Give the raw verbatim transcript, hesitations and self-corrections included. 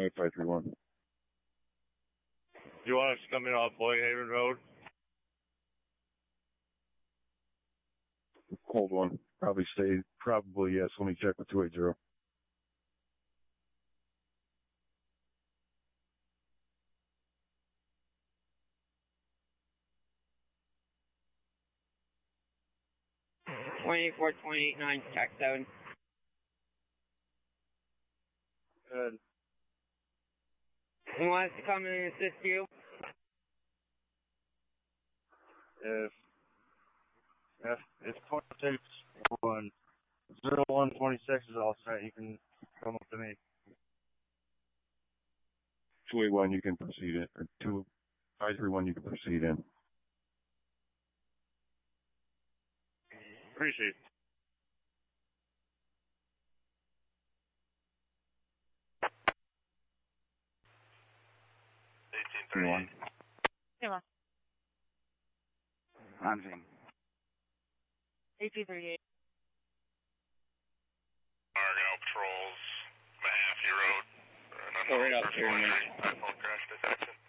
five five three one. You want us coming off Boyhaven Road? Hold one. Probably stay. Probably yes. Let me check with two eight zero. twenty-four twenty-eight nine, tax seven. Good. Who wants to come in and assist you? If, if, if twenty-six one zero one twenty-six is all set, you can come up to me. two eight one, you can proceed in. Or two five three one, you can proceed in. Appreciate it. eighteen thirty-one. Yeah. I'm seeing. eighteen thirty-eight. Argonne patrols, Mahaffey Road. Oh, right up here, man. iPhone crash detection.